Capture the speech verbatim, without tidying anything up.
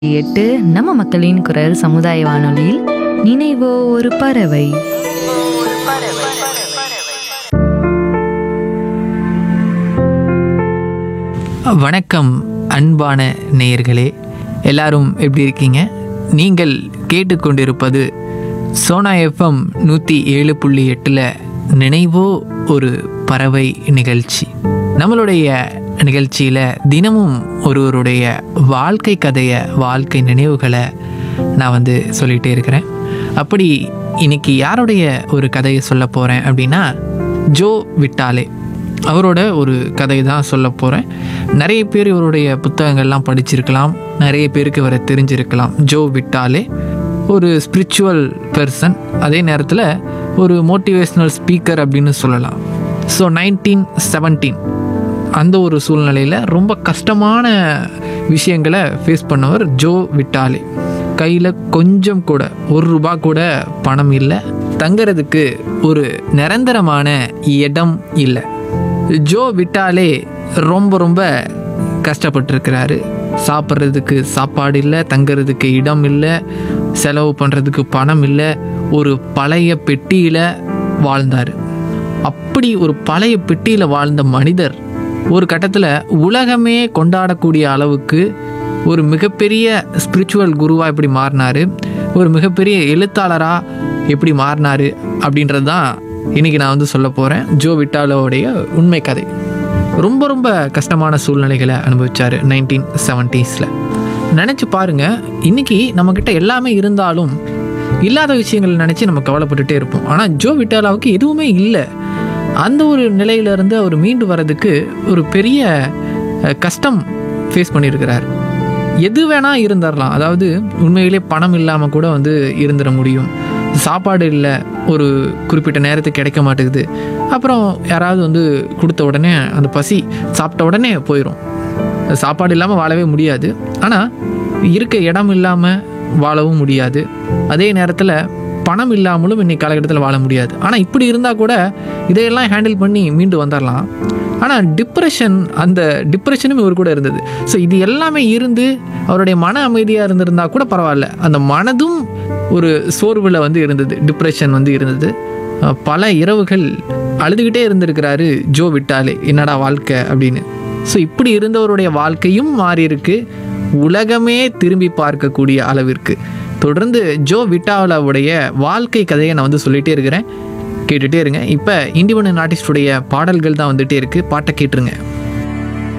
எட்டு நம்ம மக்களின் குரல் சமுதாய வானொலியில் நினைவோ ஒரு பறவை. வணக்கம் அன்பான நேயர்களே, எல்லாரும் எப்படி இருக்கீங்க? நீங்கள் கேட்டுக்கொண்டிருப்பது சோனா எஃப்எம் நூற்றி ஏழு புள்ளி எட்டில் நினைவோ ஒரு பறவை நிகழ்ச்சி. நம்மளுடைய நிகழ்ச்சியில் தினமும் ஒருவருடைய வாழ்க்கை கதையை, வாழ்க்கை நினைவுகளை நான் வந்து சொல்லிகிட்டே இருக்கிறேன். அப்படி இன்னைக்கு யாருடைய ஒரு கதையை சொல்ல போகிறேன் அப்படின்னா, ஜோ விட்டாலே அவரோட ஒரு கதையை தான் சொல்ல போகிறேன். நிறைய பேர் இவருடைய புத்தகங்கள்லாம் படிச்சிருக்கலாம், நிறைய பேருக்கு இவரை தெரிஞ்சிருக்கலாம். ஜோ விட்டாலே ஒரு ஸ்பிரிச்சுவல் பர்சன், அதே நேரத்தில் ஒரு மோட்டிவேஷ்னல் ஸ்பீக்கர் அப்படின்னு சொல்லலாம். ஸோ நைன்டீன் செவன்டீன் அந்த ஒரு சூழ்நிலையில் ரொம்ப கஷ்டமான விஷயங்களை ஃபேஸ் பண்ணவர் ஜோ விட்டாலே. கையில் கொஞ்சம் கூட ஒரு ரூபா கூட பணம் இல்லை, தங்கிறதுக்கு ஒரு நிரந்தரமான இடம் இல்லை. ஜோ விட்டாலே ரொம்ப ரொம்ப கஷ்டப்பட்டுருக்கிறாரு. சாப்பிட்றதுக்கு சாப்பாடு இல்லை, தங்கிறதுக்கு இடம் இல்லை, செலவு பண்ணுறதுக்கு பணம் இல்லை. ஒரு பழைய பெட்டியில் வாழ்ந்தார். அப்படி ஒரு பழைய பெட்டியில் வாழ்ந்த மனிதர் ஒரு கட்டத்தில் உலகமே கொண்டாடக்கூடிய அளவுக்கு ஒரு மிகப்பெரிய ஸ்பிரிச்சுவல் குருவாக எப்படி மாறினார், ஒரு மிகப்பெரிய எழுத்தாளராக எப்படி மாறினார் அப்படின்றது தான் இன்றைக்கி நான் வந்து சொல்ல போகிறேன். ஜோ விட்டாலோடைய உண்மை கதை. ரொம்ப ரொம்ப கஷ்டமான சூழ்நிலைகளை அனுபவித்தார் நைன்டீன் செவன்டீஸில். நினச்சி பாருங்கள், இன்றைக்கி நம்மக்கிட்ட எல்லாமே இருந்தாலும் இல்லாத விஷயங்கள் நினச்சி நம்ம கவலைப்பட்டுகிட்டே இருப்போம். ஆனால் ஜோ விட்டாலாவுக்கு எதுவுமே இல்லை. அந்த ஒரு நிலையிலேருந்து அவர் மீண்டு வர்றதுக்கு ஒரு பெரிய கஷ்டம் ஃபேஸ் பண்ணியிருக்கிறார். எது வேணால் இருந்துடலாம், அதாவது உண்மையிலே பணம் இல்லாமல் கூட வந்து இருந்துட முடியும். சாப்பாடு இல்லை, ஒரு குறிப்பிட்ட நேரத்துக்கு கிடைக்க மாட்டேங்குது. அப்புறம் யாராவது வந்து கொடுத்த உடனே அந்த பசி சாப்பிட்ட உடனே போயிடும். சாப்பாடு இல்லாமல் வாழவே முடியாது, ஆனால் இருக்க இடம் இல்லாமல் வாழவும் முடியாது. அதே நேரத்தில் பணம் இல்லாமலும் இன்றைக்கி காலகட்டத்தில் வாழ முடியாது. ஆனால் இப்படி இருந்தால் கூட இதையெல்லாம் ஹேண்டில் பண்ணி மீண்டு வந்துடலாம். ஆனால் டிப்ரெஷன், அந்த டிப்ரெஷனும் இவர் கூட இருந்தது. ஸோ இது எல்லாமே இருந்து அவருடைய மன அமைதியாக இருந்திருந்தால் கூட பரவாயில்ல, அந்த மனதும் ஒரு சோர்வில் வந்து இருந்தது, டிப்ரெஷன் வந்து இருந்தது. பல இரவுகள் அழுதுகிட்டே இருந்திருக்கிறாரு ஜோ விட்டாலே, என்னடா வாழ்க்கை அப்படின்னு. ஸோ இப்படி இருந்தவருடைய வாழ்க்கையும் மாறி இருக்கு, உலகமே திரும்பி பார்க்கக்கூடிய அளவிற்கு. தொடர்ந்து ஜோ விட்டாலாவுடைய வாழ்க்கை கதையை நான் வந்து சொல்லிகிட்டே இருக்கிறேன், கேட்டுகிட்டே இருங்க. இப்போ இண்டிபெண்டன்ட் ஆர்டிஸ்டுடைய பாடல்கள் தான் வந்துகிட்டே இருக்குது, பாட்டை கேட்டுருங்க.